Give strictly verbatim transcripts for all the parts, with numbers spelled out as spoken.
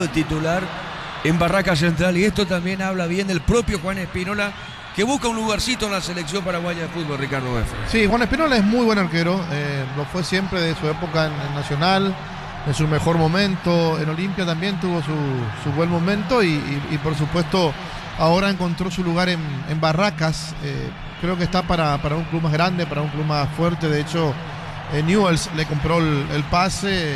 titular en Barraca Central, y esto también habla bien del propio Juan Espínola, que busca un lugarcito en la selección paraguaya de fútbol, Ricardo Efra. Sí, Juan Espínola es muy buen arquero, eh, lo fue siempre de su época en, en Nacional, en su mejor momento, en Olimpia también tuvo su, su buen momento y, y, y por supuesto ahora encontró su lugar en, en Barracas. Eh, creo que está para, para un club más grande, para un club más fuerte. De hecho, eh, Newell's le compró el, el pase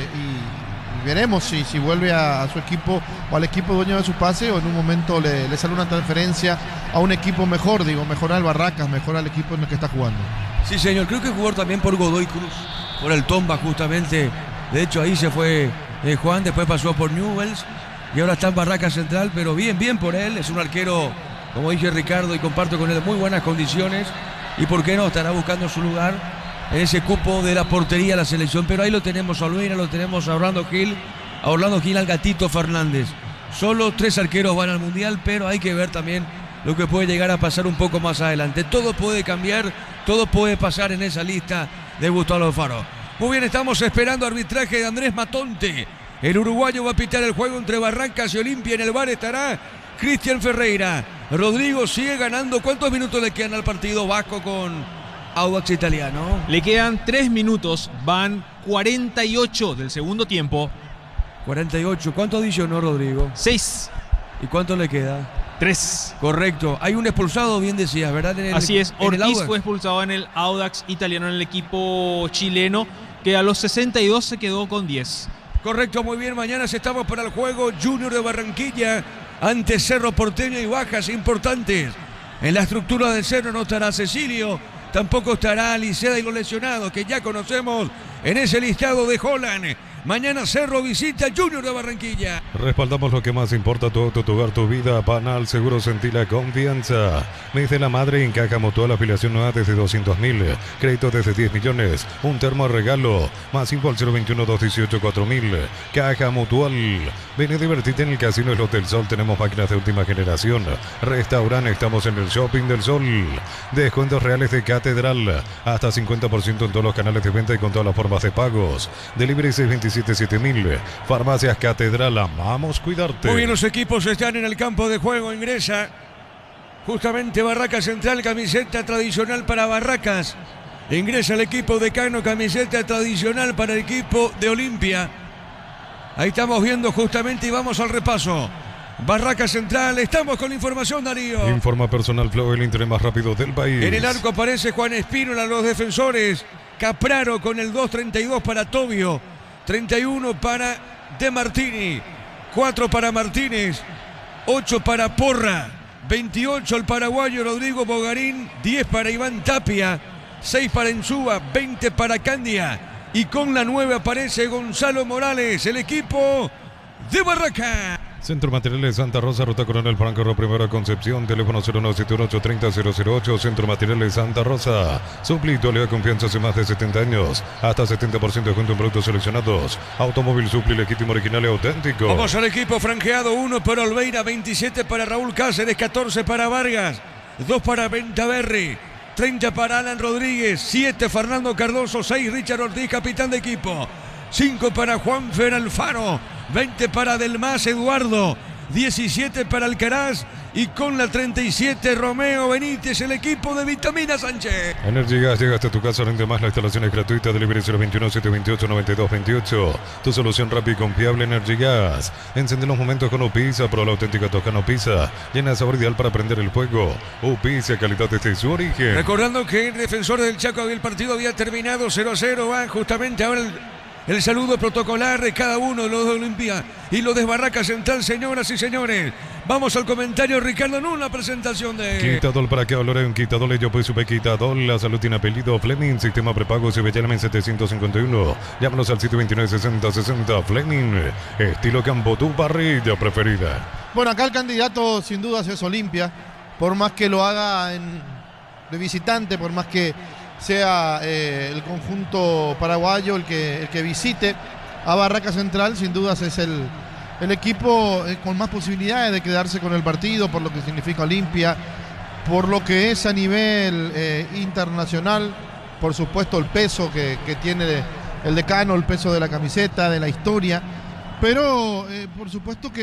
y, y veremos si, si vuelve a, a su equipo o al equipo dueño de su pase, o en un momento le, le sale una transferencia a un equipo mejor, digo, mejor al Barracas, mejor al equipo en el que está jugando. Sí, señor, creo que jugó también por Godoy Cruz, por el Tomba justamente. De hecho, ahí se fue eh, Juan, después pasó por Newell's y ahora está en Barraca Central, pero bien, bien por él. Es un arquero, como dije Ricardo, y comparto con él, muy buenas condiciones. Y por qué no, estará buscando su lugar en ese cupo de la portería de la selección. Pero ahí lo tenemos a Olveira, lo tenemos a Orlando Gil, a Orlando Gil, al Gatito Fernández. Solo tres arqueros van al Mundial, pero hay que ver también lo que puede llegar a pasar un poco más adelante. Todo puede cambiar, todo puede pasar en esa lista de Gustavo Alfaro. Muy bien, estamos esperando arbitraje de Andrés Matonte. El uruguayo va a pitar el juego entre Barrancas y Olimpia. En el bar estará Cristian Ferreira. Rodrigo sigue ganando. ¿Cuántos minutos le quedan al partido Vasco con Audax Italiano? Le quedan tres minutos. Van cuarenta y ocho del segundo tiempo. cuarenta y ocho. ¿Cuánto adicionó Rodrigo? seis. ¿Y cuánto le queda? tres. Correcto. Hay un expulsado, bien decías, ¿verdad? En el, Así es. en Ortiz fue expulsado en el Audax Italiano, en el equipo chileno, que a los sesenta y dos se quedó con diez. Correcto, muy bien. Mañana estamos para el juego Junior de Barranquilla ante Cerro Porteño, y bajas importantes. En la estructura del Cerro no estará Cecilio, tampoco estará Liceda y los lesionados que ya conocemos en ese listado de Holland. Mañana Cerro visita Junior de Barranquilla. Respaldamos lo que más importa: tu auto, tu hogar, tu vida. Panal Seguro, sentí la confianza. Me dice la madre en Caja Mutual, afiliación nueva desde doscientos mil. Crédito desde diez millones. Un termo regalo. Más info al cero veintiuno, dos dieciocho, cuatro mil. Caja Mutual. Ven y divertite en el Casino El Hotel Sol. Tenemos máquinas de última generación. Restaurante, estamos en el Shopping del Sol. Descuentos reales de Catedral. Hasta cincuenta por ciento en todos los canales de venta y con todas las formas de pagos. Delivery seis veintisiete, siete mil. Farmacias Catedral, amamos cuidarte. Muy bien, los equipos están en el campo de juego. Ingresa justamente Barraca Central, camiseta tradicional para Barracas. Ingresa el equipo de Cano, camiseta tradicional para el equipo de Olimpia. Ahí estamos viendo justamente y vamos al repaso. Barraca Central, estamos con la información, Darío. Informa Personal Flow, el internet más rápido del país. En el arco aparece Juan Espínola, los defensores. Capraro con el dos treinta y dos para Tobio. treinta y uno para De Martini, cuatro para Martínez, ocho para Porra, veintiocho el paraguayo Rodrigo Bogarín, diez para Iván Tapia, seis para Enzúa, veinte para Candia, y con la nueve aparece Gonzalo Morales, el equipo de Barraca. Centro Materiales Santa Rosa, Ruta Coronel Franco, Primera Concepción, teléfono cero nueve siete uno, ocho tres cero, cero cero ocho, Centro Materiales Santa Rosa. Supli, le da confianza hace más de setenta años, hasta setenta por ciento de descuento en productos seleccionados. Automóvil Supli, legítimo, original y auténtico. Vamos al equipo franqueado: uno para Olveira, veintisiete para Raúl Cáceres, catorce para Vargas, dos para Ventaverri, treinta para Alan Rodríguez, siete Fernando Cardoso, seis Richard Ortiz, capitán de equipo, cinco para Juanfer Alfaro, veinte para Delmas Eduardo, diecisiete para Alcaraz, y con la treinta y siete Romeo Benítez, el equipo de Vitamina Sánchez. Energy Gas, llega hasta tu casa, rinde más, la instalación es gratuita. Delivery cero veintiuno, setecientos veintiocho, noventa y dos veintiocho. Tu solución rápida y confiable, Energy Gas. Encende los momentos con Upisa, pro la auténtica Toscano Pizza. Llena de sabor ideal para prender el fuego. Upisa, calidad desde su origen. Recordando que el defensor del Chaco, el partido había terminado cero a cero, va justamente ahora el... El saludo protocolar de cada uno de los de Olimpia y los de Barraca Central, señoras y señores. Vamos al comentario, Ricardo, no una presentación de... Quitadol, para que hablar un Quitadol, yo pues supe Quitadol, la salud tiene apellido, Fleming, sistema prepago, se ve en setecientos cincuenta y uno. Llámanos al sitio veintinueve sesenta sesenta, Fleming, estilo campo, tu parrilla preferida. Bueno, acá el candidato sin dudas es Olimpia, por más que lo haga en, de visitante, por más que sea eh, el conjunto paraguayo el que, el que visite a Barraca Central, sin dudas es el, el equipo eh, con más posibilidades de quedarse con el partido, por lo que significa Olimpia, por lo que es a nivel eh, internacional, por supuesto el peso que, que tiene el decano, el peso de la camiseta, de la historia, Pero, eh, por supuesto que